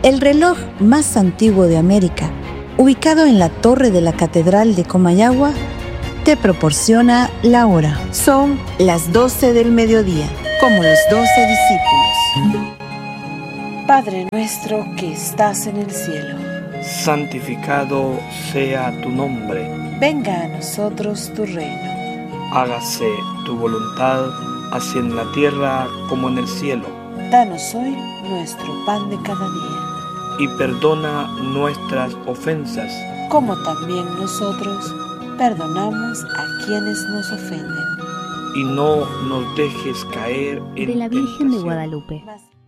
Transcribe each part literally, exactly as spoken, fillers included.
El reloj más antiguo de América, ubicado en la torre de la Catedral de Comayagua, te proporciona la hora. Son las doce del mediodía, como los doce discípulos. Padre nuestro que estás en el cielo, santificado sea tu nombre. Venga a nosotros tu reino. Hágase tu voluntad, así en la tierra como en el cielo. Danos hoy nuestro pan de cada día. Y perdona nuestras ofensas, como también nosotros perdonamos a quienes nos ofenden. Y no nos dejes caer en de la Virgen tentación. de Guadalupe.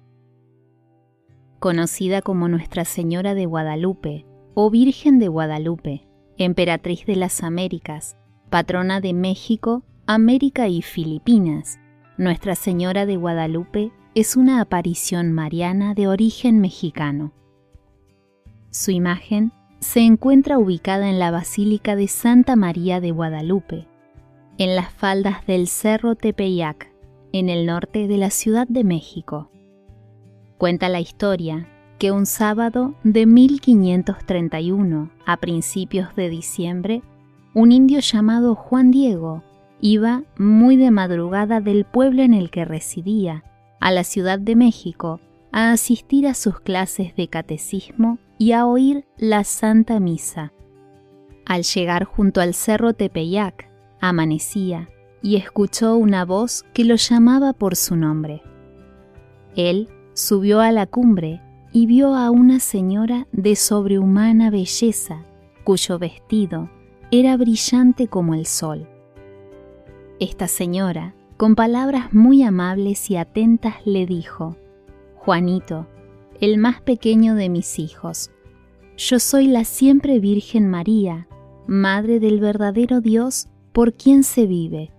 Conocida como Nuestra Señora de Guadalupe o Virgen de Guadalupe, emperatriz de las Américas, patrona de México, América y Filipinas, Nuestra Señora de Guadalupe es una aparición mariana de origen mexicano. Su imagen se encuentra ubicada en la Basílica de Santa María de Guadalupe, en las faldas del Cerro Tepeyac, en el norte de la Ciudad de México. Cuenta la historia que un sábado de mil quinientos treinta y uno, a principios de diciembre, un indio llamado Juan Diego iba muy de madrugada del pueblo en el que residía a la Ciudad de México a asistir a sus clases de catecismo y a oír la Santa Misa. Al llegar junto al Cerro Tepeyac, amanecía y escuchó una voz que lo llamaba por su nombre. Él subió a la cumbre y vio a una señora de sobrehumana belleza, cuyo vestido era brillante como el sol. Esta señora, con palabras muy amables y atentas, le dijo: «Juanito, el más pequeño de mis hijos, yo soy la siempre Virgen María, Madre del verdadero Dios por quien se vive.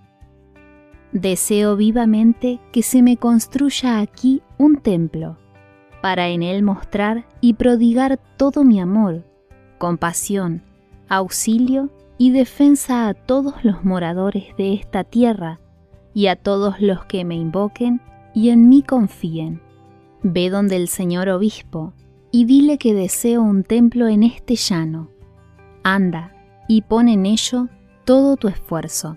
Deseo vivamente que se me construya aquí un templo, para en él mostrar y prodigar todo mi amor, compasión, auxilio y defensa a todos los moradores de esta tierra y a todos los que me invoquen y en mí confíen. Ve donde el señor obispo y dile que deseo un templo en este llano. Anda y pon en ello todo tu esfuerzo».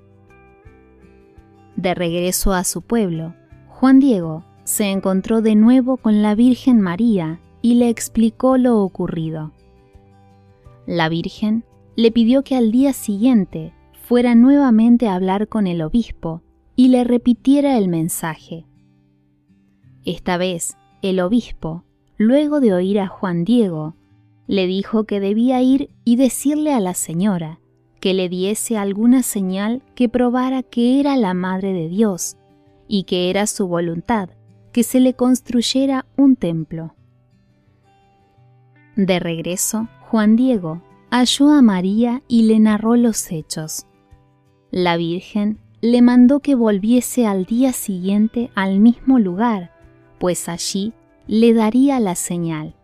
De regreso a su pueblo, Juan Diego se encontró de nuevo con la Virgen María y le explicó lo ocurrido. La Virgen le pidió que al día siguiente fuera nuevamente a hablar con el obispo y le repitiera el mensaje. Esta vez, el obispo, luego de oír a Juan Diego, le dijo que debía ir y decirle a la señora que le diese alguna señal que probara que era la Madre de Dios y que era su voluntad que se le construyera un templo. De regreso, Juan Diego halló a María y le narró los hechos. La Virgen le mandó que volviese al día siguiente al mismo lugar, pues allí le daría la señal.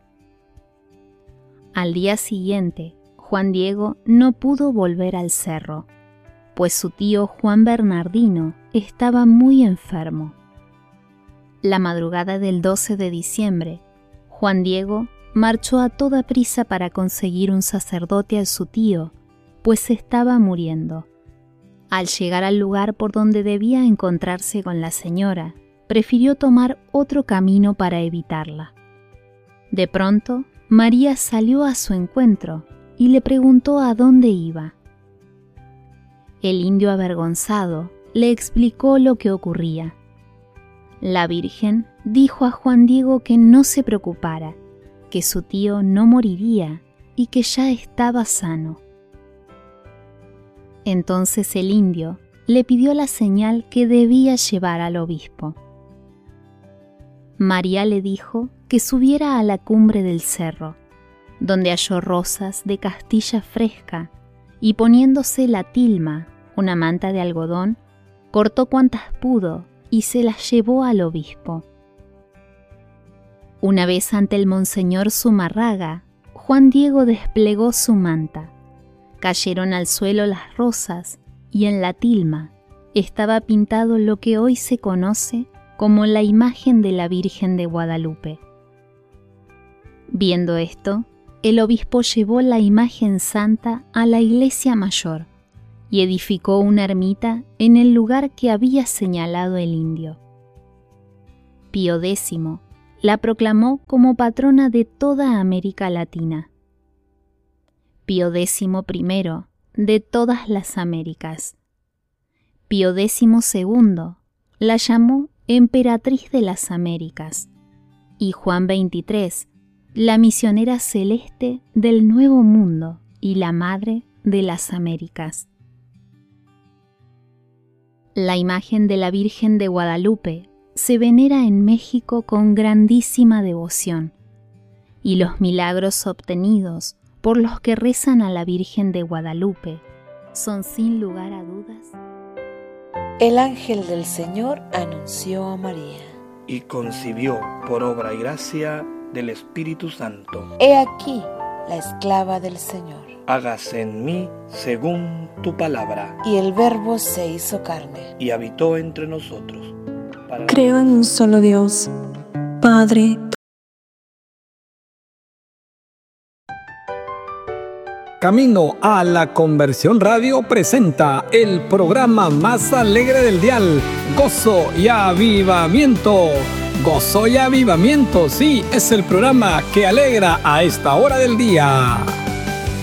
Al día siguiente, Juan Diego no pudo volver al cerro, pues su tío Juan Bernardino estaba muy enfermo. La madrugada del doce de diciembre, Juan Diego marchó a toda prisa para conseguir un sacerdote a su tío, pues estaba muriendo. Al llegar al lugar por donde debía encontrarse con la señora, prefirió tomar otro camino para evitarla. De pronto, María salió a su encuentro y le preguntó a dónde iba. El indio, avergonzado, le explicó lo que ocurría. La Virgen dijo a Juan Diego que no se preocupara, que su tío no moriría y que ya estaba sano. Entonces el indio le pidió la señal que debía llevar al obispo. María le dijo que subiera a la cumbre del cerro, donde halló rosas de Castilla fresca, y poniéndose la tilma, una manta de algodón, cortó cuantas pudo y se las llevó al obispo. Una vez ante el monseñor Zumarraga, Juan Diego desplegó su manta. Cayeron al suelo las rosas y en la tilma estaba pintado lo que hoy se conoce como la imagen de la Virgen de Guadalupe. Viendo esto, el obispo llevó la imagen santa a la iglesia mayor y edificó una ermita en el lugar que había señalado el indio. Pío décimo la proclamó como patrona de toda América Latina. Pío décimo primero de todas las Américas. Pío décimo segundo la llamó emperatriz de las Américas. Y Juan veintitrés, la misionera celeste del Nuevo Mundo y la madre de las Américas. La imagen de la Virgen de Guadalupe se venera en México con grandísima devoción, y los milagros obtenidos por los que rezan a la Virgen de Guadalupe son sin lugar a dudas. El ángel del Señor anunció a María, y concibió por obra y gracia del Espíritu Santo. He aquí la esclava del Señor. Hágase en mí según tu palabra. Y el Verbo se hizo carne y habitó entre nosotros. Para... Creo en un solo Dios, Padre. Camino a la Conversión Radio presenta el programa más alegre del dial, Gozo y Avivamiento. Gozo y Avivamiento, sí, es el programa que alegra a esta hora del día.